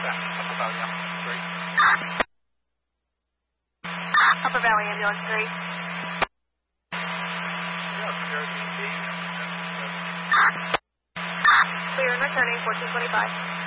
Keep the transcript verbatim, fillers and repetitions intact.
Upper Valley Ambulance three. Upper Valley Ambulance three. Clear and returning fourteen twenty-five.